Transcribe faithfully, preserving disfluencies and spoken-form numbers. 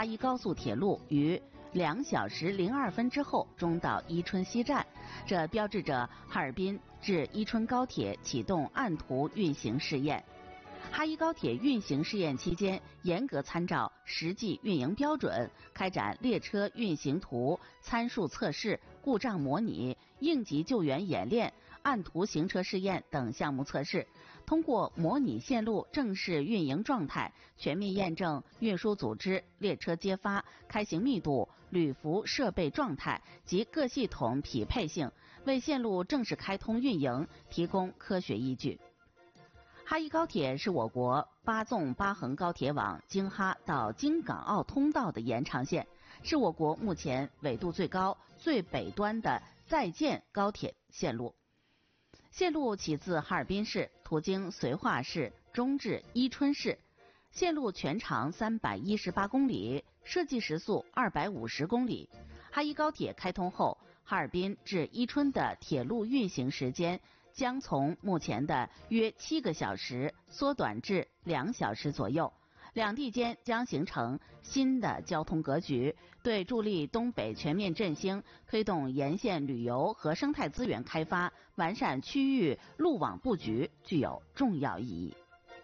哈伊高速铁路于两小时零二分之后终到伊春西站，这标志着哈尔滨至伊春高铁启动按图运行试验。哈伊高铁运行试验期间，严格参照实际运营标准，开展列车运行图参数测试、故障模拟、应急救援演练、按图行车试验等项目测试，通过模拟线路正式运营状态，全面验证运输组织、列车揭发、开行密度、旅服设备状态及各系统匹配性，为线路正式开通运营提供科学依据。哈伊高铁是我国八纵八横高铁网京哈到京港澳通道的延长线，是我国目前纬度最高、最北端的在建高铁线路。线路起自哈尔滨市，途经绥化市，终至伊春市。线路全长三百一十八公里，设计时速二百五十公里。哈伊高铁开通后，哈尔滨至伊春的铁路运行时间将从目前的约七个小时缩短至两小时左右，两地间将形成新的交通格局，对助力东北全面振兴、推动沿线旅游和生态资源开发、完善区域路网布局具有重要意义。